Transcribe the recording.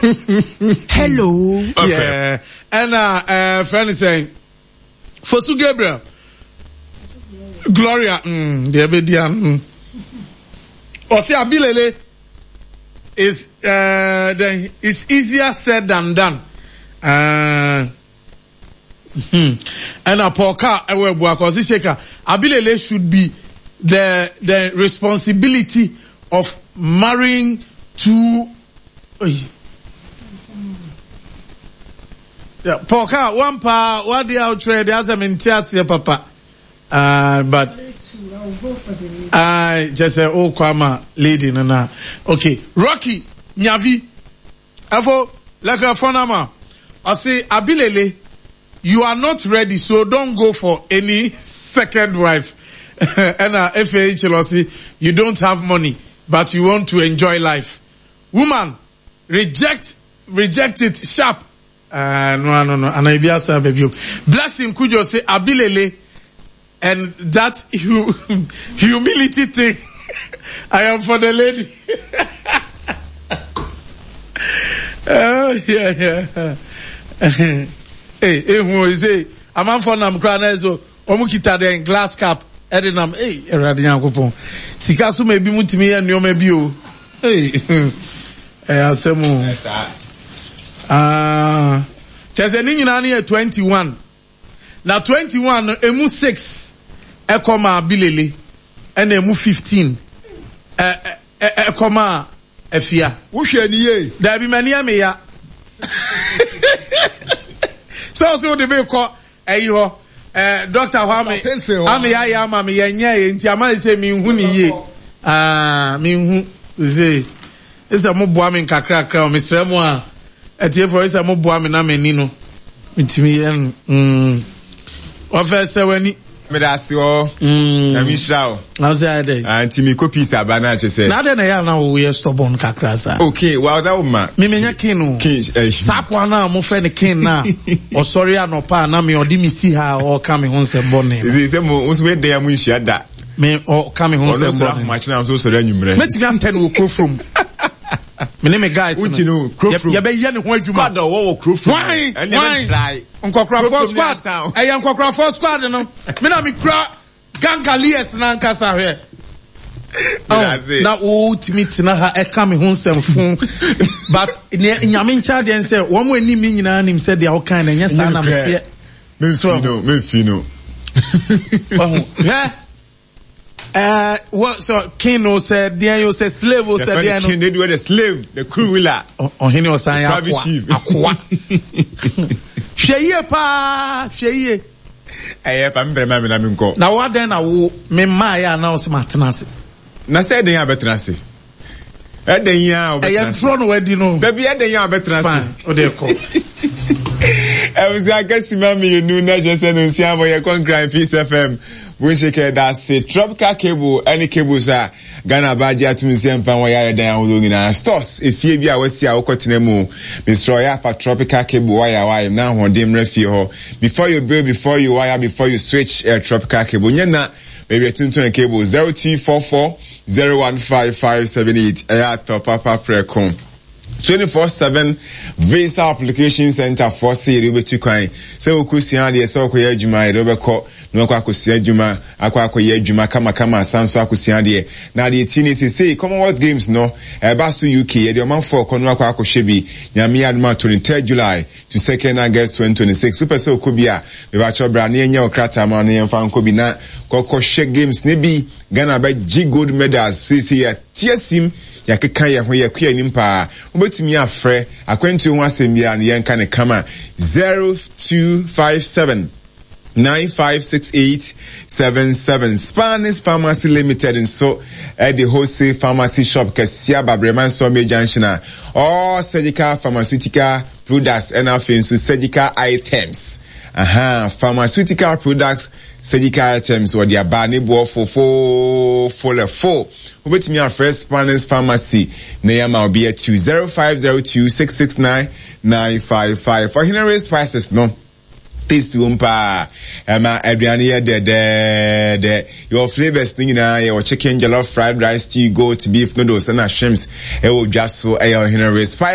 Hello. Okay. Yeah. And friend is saying, Fosu Gabriel, Gloria, the Abedian, Osi Abilele is then it's easier said than done. And a poka ewe buakosi sheka Abilele should be the responsibility of marrying two. Yeah, poka one pa what the out trade the other mentias papa. But I just say oh kwama lady nana. Okay, Rocky Nyavi. Afo like a phonama. I say Abilele, you are not ready, so don't go for any second wife. And FH Losi, you don't have money, but you want to enjoy life. Woman, reject it sharp. No. And I be asked baby. Blessing Kujo say Abilele, and that humility thing. I am for the lady. Yeah. Hey, who is it? A man for nam granezo, omukita den glass cap, edinam, hey, eradian coupon. Sikasu may be mutimi and you may be you. Hey, Asemu. Cheseninani 21. Now 21, emu 6, ekoma Abilele, and emu 15, ekoma Efia. Ushe niye. There be many ya. So the be call Dr. Hame ya mami yenye nti ama say mi hu ni ye mi hu say esa mo boa me kakra kra o misre mo a etie for esa mo boa me na mani no mitimi yen o fe se wani me da se o na mi sha o na say I dey anti mi copy sa ba na che say na dey na ya na wo ye stubborn kakra sa okay well that woman me menya kin sakwa na mo fe ne kin na o sorry anopa na me odi mi si ha o ka me ho nsem bonne say mo we dey am nhia da me o ka me ho nsem bonne ma china so sorry anwumre me ti am 10 wo kro from me name guys uchi no kro from ye be ye ne ho adwuma squad wo kro from why try nkokra for squad nkokra for squad no me na me kra gangalies na nkasa hwe na o timitina ha e ka me ho nsem fun but nyame ncha de nse wo mo ani mi nyina nim se de o kan na nya sa na mete me fino what so Kino said there you say slave o said there no they do the slave the crew wheeler hini o san ya akwa hweye pa mbre ma na mi nko na what then na wo me ma ya na o se matenase na say den ya betenase eden ya o betenase throw no wedi no baby eden ya betenase fine o de ko was agasi mami nu na je se no sia mo ye kon Grand Peace FM we shake that say tropical cable any cables are Ghana baji atumisi empa wa ya dan aholo nyina stores efie bi a wasi a wokotena mu Mr. Oya for tropical cable wire na hodem refie ho before you build before you wire before you switch tropical cable nyana maybe tuntun cable 0244 015578 top papa precom 24/7 Visa Application Center for say Roberto Kwan say okusia de say okoya adwuma Robeko no akwakosia adwuma akwakoya adwuma kama sanso akosia de na de tini say Commonwealth Games no eba so UK e de omanfo kono akwakohwe bi nyame aduma 23 July to 2nd August 2026 super so okobia we ba chobra na enye okrata ma na emfa nkobi na kokohwe games ne bi Ghana ba G gold medals say tiesim ya keka ye ho ye kwa nimpa obetumi afre akwantu ho asembia na yenka ne kama 0257 956877 Spanish Pharmacy Limited and so at the wholesale pharmacy shop Kasia Babreman Some Junction all surgical pharmaceutical products and also surgical items pharmaceutical products surgical items or their bani bo for ubetimi afresh Spanish Pharmacy na yama obi at 0502669955 for Henry Spices no taste umpa aduane ye de your flavors thing na your chicken jollof fried rice stew goat beef noodles and shrimps e wo dwaso e your Henry Spices